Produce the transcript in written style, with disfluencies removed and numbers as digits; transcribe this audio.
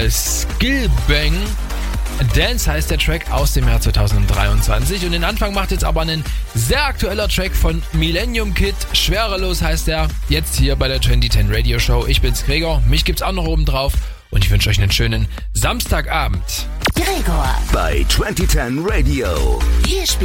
Skillbang. Dance heißt der Track aus dem Jahr 2023 und den Anfang macht jetzt aber ein sehr aktueller Track von Millennium Kid. Schwerelos heißt er, jetzt hier bei der 2010 Radio Show. Ich bin's Gregor, mich gibt's auch noch oben drauf und ich wünsche euch einen schönen Samstagabend. Gregor bei 2010 Radio. Wir spielen